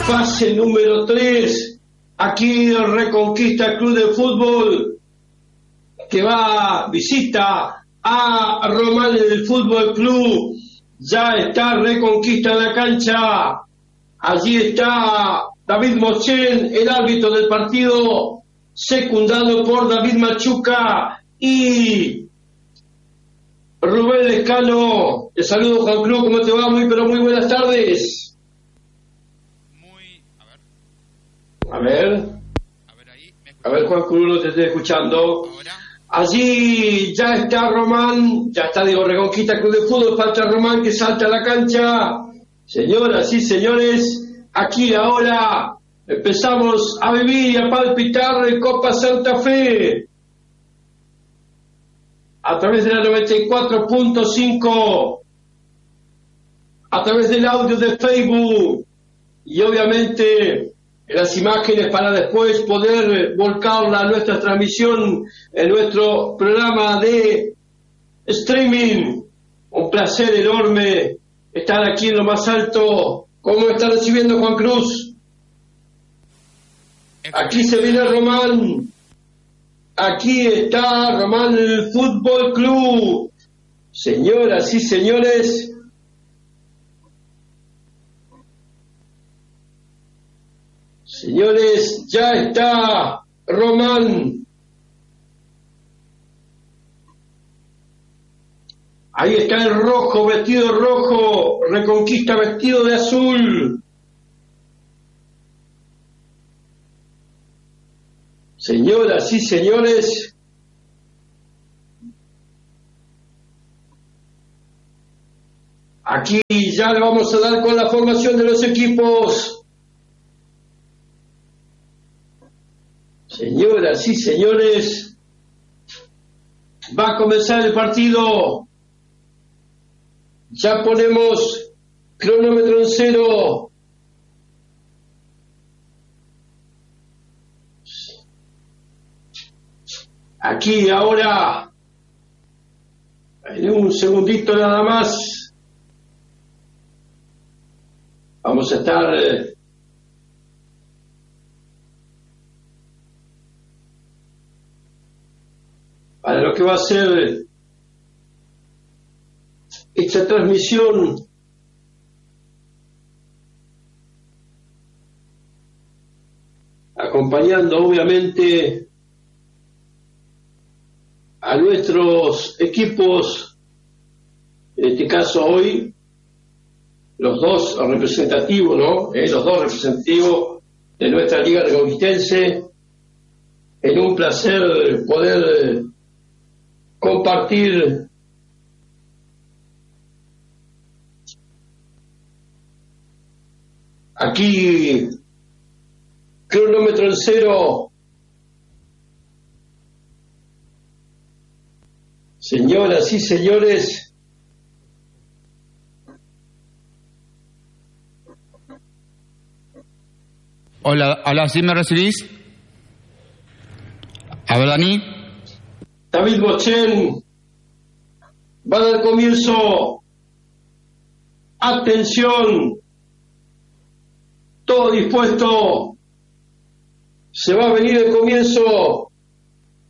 Fase número 3, aquí el Reconquista Club de Fútbol, que va visita a Román del Fútbol Club. Ya está Reconquista en la cancha. Allí está David Mochen, el árbitro del partido, secundado por David Machuca y Rubén Lescano. Te saludo, Juan Cruz, ¿cómo te va? Muy buenas tardes. A ver, Juan Cruz, no te estoy escuchando. Allí ya está Román, Reconquista Club de Fútbol, falta Román que salta a la cancha. Señoras y señores, aquí ahora empezamos a vivir y a palpitar en Copa Santa Fe a través de la 94.5, a través del audio de Facebook y obviamente las imágenes para después poder volcarla a nuestra transmisión en nuestro programa de streaming. Un placer enorme estar aquí en lo más alto. ¿Cómo está recibiendo Juan Cruz? Aquí se viene Román. Aquí está Román el Fútbol Club. Señoras y señores, ya está Román. Ahí está el rojo, vestido rojo, Reconquista vestido de azul. Señoras y señores, aquí ya le vamos a dar con la formación de los equipos. Señoras y señores, va a comenzar el partido. Ya ponemos cronómetro en 0. Aquí ahora, en un segundito nada más, vamos a estar para lo que va a ser esta transmisión acompañando obviamente a nuestros equipos, en este caso hoy los dos representativos, ¿no? Los dos representativos de nuestra liga reconquistense. En un placer poder compartir aquí cronómetro en 0. Señoras y señores, hola, ¿sí me recibís? A ver, Dani. David Mochen va a dar comienzo. Atención, todo dispuesto. Se va a venir el comienzo